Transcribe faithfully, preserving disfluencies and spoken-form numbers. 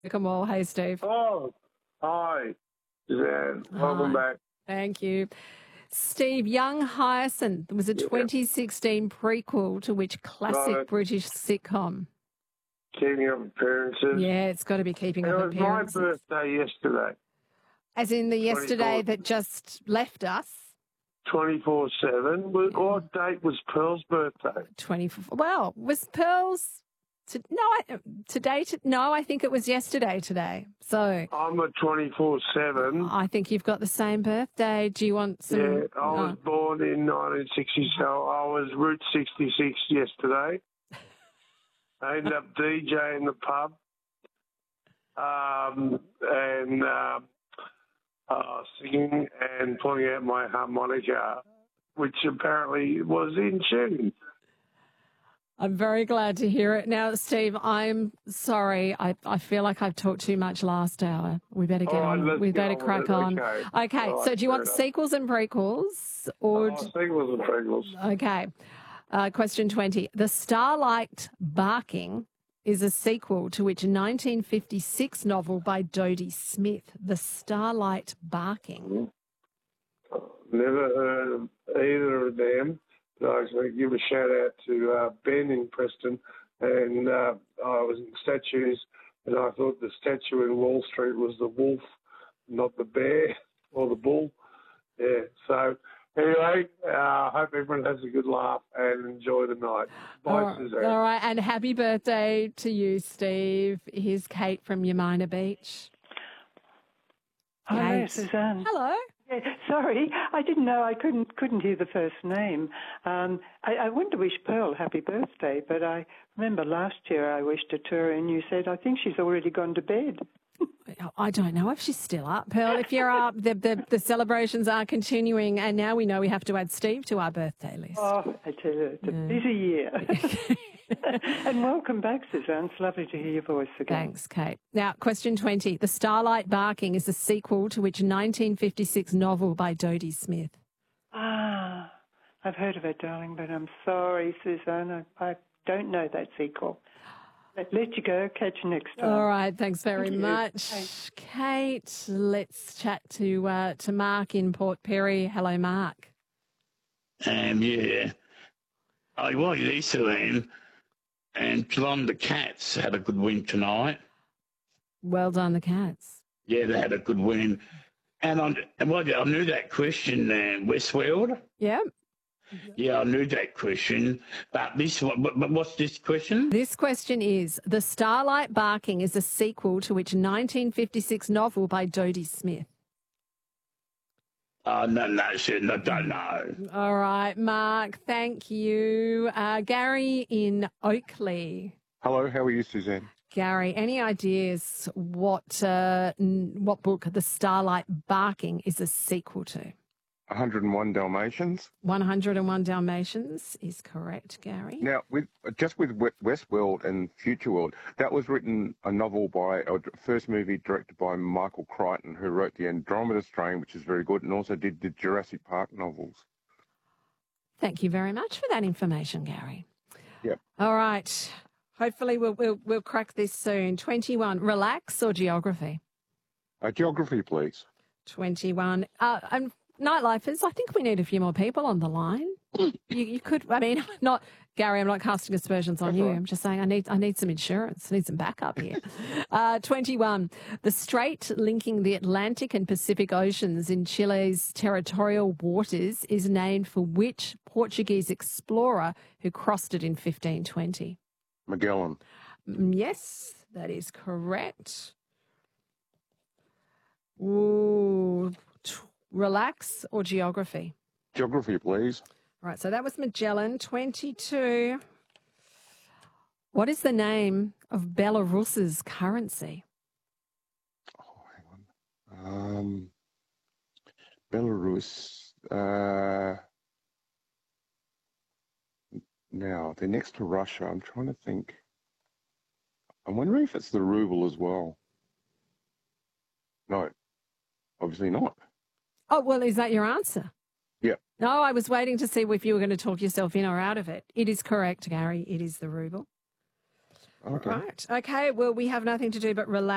Come on. Hey, Steve. Oh, hi, Suzanne. Welcome Hi. back. Thank you. Steve, Young Hyacinth was a Yeah. twenty sixteen prequel to which classic it. British sitcom? Keeping Up Appearances. Yeah, it's got to be Keeping It Up was my Appearances. birthday yesterday, As in the yesterday twenty-fourth. that just left us. twenty-four seven. What Yeah. what date was Pearl's birthday? twenty-four. Well, was Pearl's to, no, I, today? To, no, I think it was yesterday today. So I'm a twenty-four seven. I think you've got the same birthday. Do you want some? Yeah, I was oh, born in nineteen sixty, so I was Route sixty-six yesterday. I ended up DJing the pub um, and uh, uh, singing and pulling out my harmonica, which apparently was in tune. I'm very glad to hear it. Now, Steve, I'm sorry. I, I feel like I've talked too much last hour. We better get All right, on. let's We get better on with crack it. on. Okay. Okay. All So, right, do you want fair enough. sequels and prequels, or? Oh, do- sequels and prequels. Okay. Uh, question twenty. The Starlight Barking is a sequel to which nineteen fifty-six novel by Dodie Smith? The Starlight Barking. Never heard of either of them. But I just want to give a shout out to uh, Ben in Preston, and uh, I was in statues, and I thought the statue in Wall Street was the wolf, not the bear or the bull. Yeah. So anyway, I uh, hope everyone has a good laugh and enjoy the night. Bye, All Suzanne. all right. And happy birthday to you, Steve. Here's Kate from Yamina Beach. Hello, Kate. Suzanne. Hello. Yeah, sorry, I didn't know. I couldn't couldn't hear the first name. Um, I, I wanted to wish Pearl happy birthday, but I remember last year I wished it to her, and you said I think she's already gone to bed. I don't know if she's still up, Pearl. If you're up, the, the, the celebrations are continuing, and now we know we have to add Steve to our birthday list. Oh, I tell you, it's a Yeah. busy year. And welcome back, Suzanne. It's lovely to hear your voice again. Thanks, Kate. Now, question twenty. The Starlight Barking is a sequel to which nineteen fifty-six novel by Dodie Smith? Ah, I've heard of it, darling, but I'm sorry, Suzanne. I, I don't know that sequel. Let, let you go. Catch you next time. All right, thanks very Thank you. much, Thanks. Kate. Let's chat to uh, to Mark in Port Perry. Hello, Mark. Um, yeah. I was Easterland, and Geelong the Cats had a good win tonight. Well done, the Cats. Yeah, they had a good win. And I, and what, I knew that question, uh, Westworld. Yeah. Yeah, I knew that question. But this one, but, but what's this question? This question is, The Starlight Barking is a sequel to which nineteen fifty-six novel by Dodie Smith? Oh, no, no, sir, I don't know. All right, Mark, thank you. Uh, Gary in Oakley. Hello, how are you, Suzanne? Gary, any ideas what uh, n- what book The Starlight Barking is a sequel to? one hundred and one Dalmatians. one hundred and one Dalmatians is correct, Gary. Now, with just with We- Westworld and Future World, that was written a novel by, a first movie directed by Michael Crichton, who wrote The Andromeda Strain, which is very good, and also did the Jurassic Park novels. Thank you very much for that information, Gary. Yep. All right. Hopefully we'll, we'll, we'll crack this soon. twenty-one, relax or geography? Uh, geography, please. twenty-one. Uh, and Nightlifers, I think we need a few more people on the line. You, you could, I mean, not, Gary, I'm not casting aspersions on That's you. all right. I'm just saying I need I need some insurance. I need some backup here. uh, twenty-one. The strait linking the Atlantic and Pacific Oceans in Chile's territorial waters is named for which Portuguese explorer who crossed it in fifteen twenty? Magellan. Mm, Yes, that is correct. Ooh, t- relax or geography? Geography, please. Right, so that was Magellan. twenty-two. What is the name of Belarus's currency? Oh, hang on. Um, Belarus. Uh, now, they're next to Russia. I'm trying to think. I'm wondering if it's the ruble as well. No, obviously not. Oh, well, is that your answer? Yeah. No, I was waiting to see if you were going to talk yourself in or out of it. It is correct, Gary. It is the ruble. Okay. Right. Okay, well, we have nothing to do but relax.